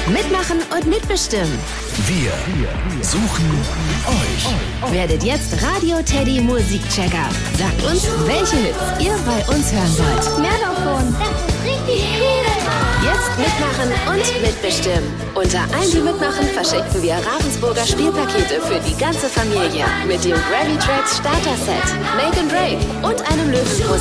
Mitmachen und mitbestimmen. Wir suchen euch. Werdet jetzt Radio Teddy Musikchecker. Sagt uns, welche Hits ihr bei uns hören wollt. Mehr davon. Das ist richtig cool. Jetzt mitmachen und mitbestimmen. Unter allen, die mitmachen, verschenken wir Ravensburger Spielpakete für die ganze Familie. Mit dem Gravy Tracks Starter Set, Make and Break und einem Löwenbrust